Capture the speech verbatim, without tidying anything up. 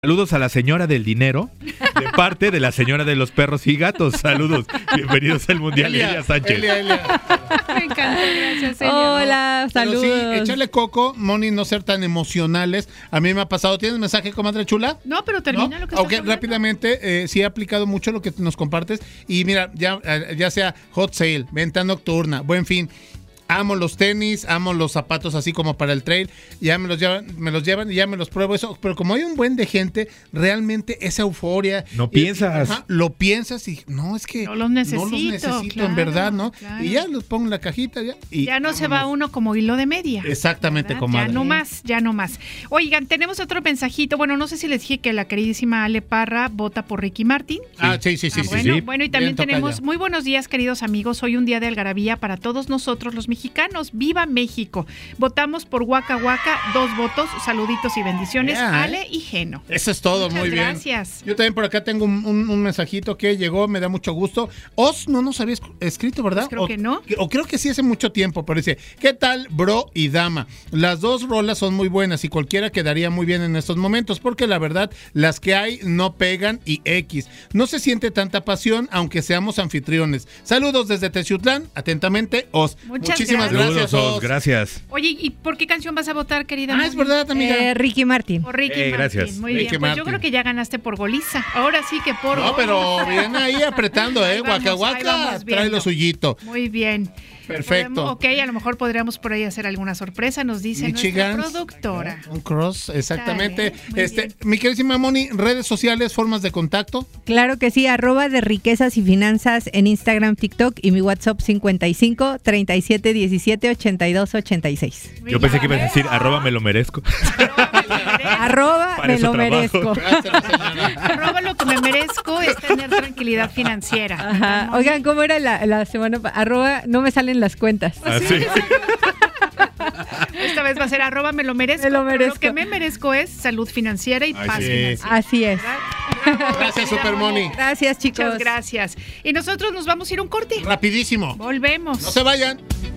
Saludos a la señora del dinero, de parte de la señora de los perros y gatos. Saludos, bienvenidos al Mundial, Elia, Elia Sánchez. Elia, Elia. Me encanta, gracias, Elia. Hola, ¿No? saludos. Pero sí, echarle coco, Moni, no ser tan emocionales. A mí me ha pasado. ¿Tienes mensaje, comadre chula? No, pero termina ¿No? lo que estás Ok, hablando. rápidamente, eh, sí he aplicado mucho lo que nos compartes. Y mira, ya, ya sea hot sale, venta nocturna, Buen Fin. Amo los tenis, amo los zapatos así como para el trail, ya me los llevan, me los llevan y ya me los pruebo eso, pero como hay un buen de gente, realmente esa euforia. No piensas. Y, ajá, lo piensas y no, es que No los necesito, no los necesito claro, en verdad, ¿no? claro. Y ya los pongo en la cajita ya. Y Ya no se va vámonos. uno como hilo de media. Exactamente, ¿verdad? comadre. Ya no más, ya no más. Oigan, tenemos otro mensajito. Bueno, no sé si les dije que la queridísima Ale Parra vota por Ricky Martin. Ah, sí, sí, sí, Ah, sí. bueno, sí. bueno, y también Bien, tenemos tocaya. muy buenos días, queridos amigos. Hoy un día de algarabía para todos nosotros los mexicanos. ¡Viva México! Votamos por Waka Waka, dos votos, saluditos y bendiciones, Yeah, Ale y Geno. Eso es todo, Muchas muy bien. gracias. Yo también por acá tengo un, un- un mensajito que llegó, me da mucho gusto. Os no nos había esc- escrito, ¿verdad? Pues creo o, que no. O creo que sí hace mucho tiempo, pero dice, ¿qué tal, bro y dama? Las dos rolas son muy buenas y cualquiera quedaría muy bien en estos momentos, porque la verdad, las que hay no pegan y X. No se siente tanta pasión, aunque seamos anfitriones. Saludos desde Teciutlán, atentamente, Os. Muchas Muchísimas gracias. gracias, Saludos, Os, Os. gracias. Oye, ¿y por qué canción vas a votar, querida? Ah, es verdad, amiga. Eh, Ricky Martin. Por Ricky Eh, Martin. gracias. Muy Ricky bien, pues yo Martin. creo que ya ganaste por goliza. Ahora sí que por No, gol. pero viene ahí apretando, ¿eh? Ahí vamos, Waka ahí Waka vamos trae viendo. lo suyito. Muy bien. Perfecto. Podemos- ok, a lo mejor podríamos por ahí hacer alguna sorpresa, nos dice Michigan. nuestra productora. Un cross, exactamente. Sale, muy este, bien. mi queridísima Moni, redes sociales, formas de contacto. Claro que sí, arroba de riquezas y finanzas en Instagram, TikTok y mi WhatsApp cincuenta y cinco, treinta y siete, diecisiete, ochenta y dos, ochenta y seis. Muy Yo pensé que bien. ibas a decir, arroba me lo merezco. Arroba Para me eso lo trabajo. merezco. Gracias, señora. Arroba lo que me merezco es tener tranquilidad financiera. Ajá. Oigan, ¿cómo era la, la semana? pa- Arroba no me salen las cuentas. Así. Esta vez va a ser arroba me lo merezco. Me lo pero merezco. Lo que me merezco es salud financiera y Ay, paz sí. financiera. Así es. ¿Verdad? Gracias, Super Moni. Gracias, chicos. Muchas gracias. Y nosotros nos vamos a ir a un corte. Rapidísimo. Volvemos. No se vayan.